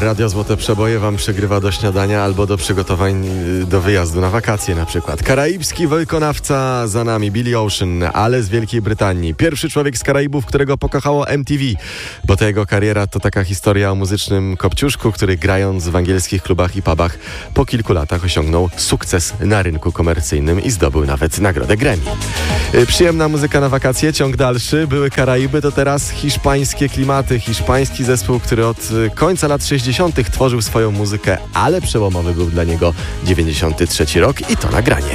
Radio Złote Przeboje wam przygrywa do śniadania albo do przygotowań do wyjazdu na wakacje na przykład. Karaibski wykonawca za nami, Billy Ocean, ale z Wielkiej Brytanii. Pierwszy człowiek z Karaibów, którego pokochało MTV, bo ta jego kariera to taka historia o muzycznym kopciuszku, który grając w angielskich klubach i pubach po kilku latach osiągnął sukces na rynku komercyjnym i zdobył nawet nagrodę Grammy. Przyjemna muzyka na wakacje, ciąg dalszy. Były Karaiby, to teraz hiszpańskie klimaty. Hiszpański zespół, który od końca lat 60. tworzył swoją muzykę, ale przełomowy był dla niego 93 rok i to nagranie.